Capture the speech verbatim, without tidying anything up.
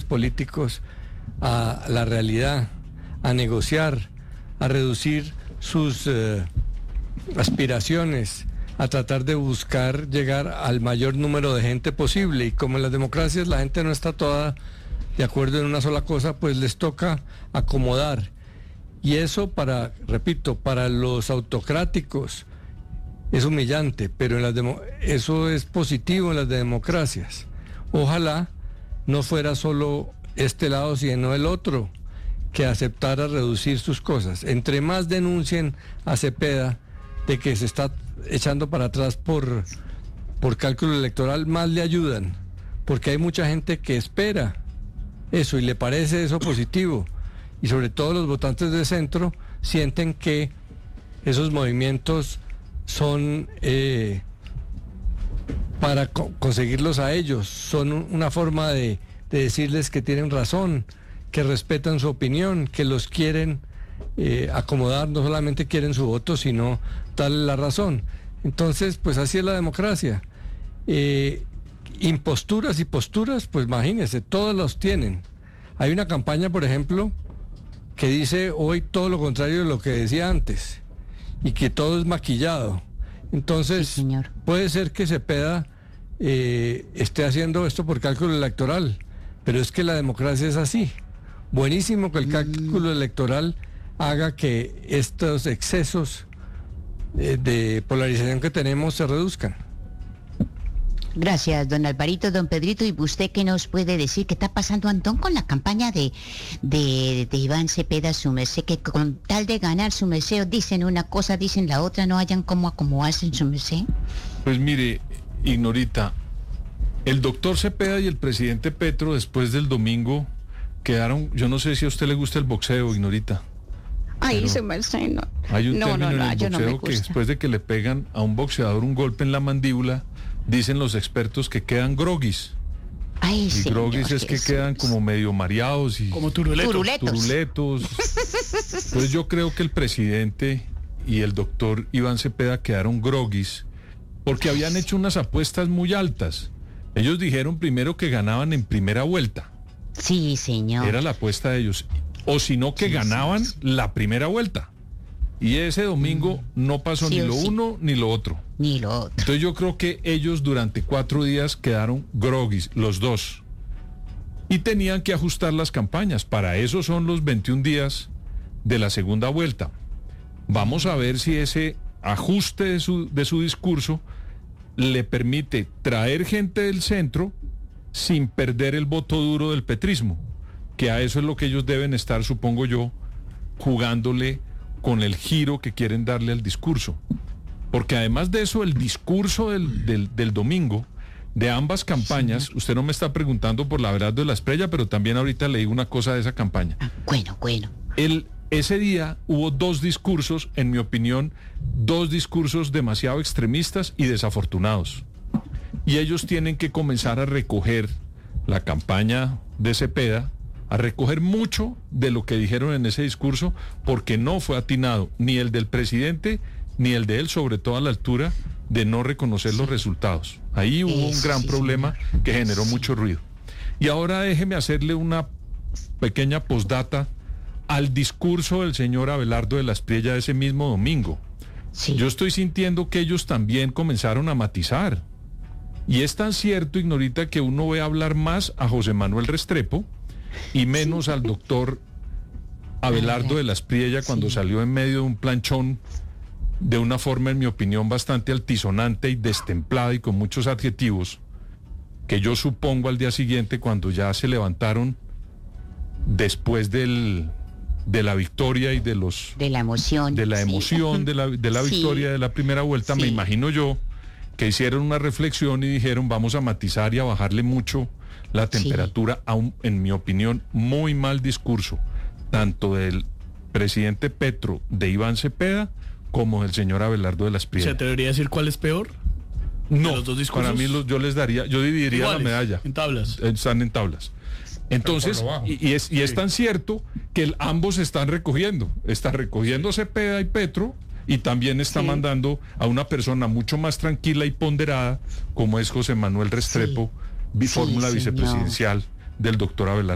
políticos a la realidad, a negociar, a reducir sus eh, aspiraciones, a tratar de buscar llegar al mayor número de gente posible. Y como en las democracias la gente no está toda de acuerdo en una sola cosa, pues les toca acomodar. Y eso para, repito, para los autocráticos es humillante, pero en las demo- eso es positivo en las democracias. Ojalá no fuera solo este lado, sino el otro, que aceptara reducir sus cosas. Entre más denuncien a Cepeda de que se está echando para atrás por, por cálculo electoral, más le ayudan, porque hay mucha gente que espera eso y le parece eso positivo, y sobre todo los votantes de centro sienten que esos movimientos son eh, para co- conseguirlos a ellos, son un- una forma de, de decirles que tienen razón, que respetan su opinión, que los quieren eh, acomodar, no solamente quieren su voto, sino darle la razón. Entonces, pues así es la democracia. Eh, imposturas y posturas, pues imagínense, todos los tienen. Hay una campaña, por ejemplo, que dice hoy todo lo contrario de lo que decía antes, y que todo es maquillado. Entonces, Sí, señor. puede ser que Cepeda eh, esté haciendo esto por cálculo electoral, pero es que la democracia es así. Buenísimo que el cálculo electoral haga que estos excesos eh, de polarización que tenemos se reduzcan. Gracias, don Alvarito, don Pedrito. ¿Y usted qué nos puede decir? ¿Qué está pasando, Antón, con la campaña de, de, de Iván Cepeda, su merced? Que con tal de ganar su merced, dicen una cosa, dicen la otra, no hayan cómo acomodarse en su merced. Pues mire, Ignorita, el doctor Cepeda y el presidente Petro después del domingo quedaron, yo no sé si a usted le gusta el boxeo, Ignorita. Ay, Pero su merced, no. Hay un no, término no, no, en el yo no me boxeo que gusta. después de que le pegan a un boxeador un golpe en la mandíbula, dicen los expertos que quedan groguis. Ay, Y señor groguis es que Jesús. quedan como medio mareados y Como turuletos. Turuletos. turuletos. Entonces yo creo que el presidente y el doctor Iván Cepeda quedaron groguis porque habían hecho unas apuestas muy altas. Ellos dijeron primero que ganaban en primera vuelta. Sí, señor. Era la apuesta de ellos. O si no, que Sí, ganaban sí, sí. la primera vuelta. Y ese domingo no pasó Sí ni o lo sí. uno ni lo otro. Ni lo otro. Entonces yo creo que ellos durante cuatro días quedaron groguis, los dos. Y tenían que ajustar las campañas. Para eso son los veintiún días de la segunda vuelta. Vamos a ver si ese ajuste de su, de su discurso le permite traer gente del centro sin perder el voto duro del petrismo, que a eso es lo que ellos deben estar, supongo yo, jugándole con el giro que quieren darle al discurso. Porque además de eso, el discurso del, del, del domingo, de ambas campañas, usted no me está preguntando por la verdad de la Espriella, pero también ahorita le digo una cosa de esa campaña. Ah, bueno, bueno. El, ese día hubo dos discursos, en mi opinión, dos discursos demasiado extremistas y desafortunados. Y ellos tienen que comenzar a recoger la campaña de Cepeda, a recoger mucho de lo que dijeron en ese discurso, porque no fue atinado ni el del presidente ni el de él, sobre todo a la altura de no reconocer los resultados. Ahí hubo un Eso gran sí, problema señor. que generó Sí. mucho ruido. Y ahora déjeme hacerle una pequeña postdata al discurso del señor Abelardo de la Espriella ese mismo domingo. Sí. Yo estoy sintiendo que ellos también comenzaron a matizar. Y es tan cierto, Ignorita, que uno ve hablar más a José Manuel Restrepo y menos al doctor Abelardo de la Espriella cuando Sí. salió en medio de un planchón de una forma, en mi opinión, bastante altisonante y destemplada y con muchos adjetivos, que yo supongo al día siguiente, cuando ya se levantaron después del, de la victoria y de los De la emoción. de la sí. emoción de la, de la Sí. victoria de la primera vuelta, Sí. me imagino yo, que hicieron una reflexión y dijeron vamos a matizar y a bajarle mucho la Sí. temperatura a un, en mi opinión, muy mal discurso, tanto del presidente Petro, de Iván Cepeda, como del señor Abelardo de la Espriella. ¿Se atrevería a decir cuál es peor? No, los dos discursos? para mí los, yo les daría, yo dividiría Iguales, la medalla. en tablas. Están en tablas. Entonces, por lo bajo. y, y es, y es tan cierto que el- ambos están recogiendo. Está recogiendo Cepeda y Petro, y también está Sí. mandando a una persona mucho más tranquila y ponderada, como es José Manuel Restrepo, Sí, fórmula señor. vicepresidencial del doctor Abelardo.